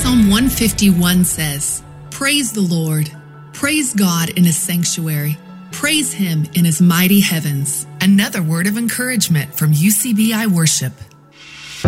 Psalm 151 says, "Praise the Lord. Praise God in his sanctuary. Praise him in his mighty heavens." Another word of encouragement from UCBI Worship.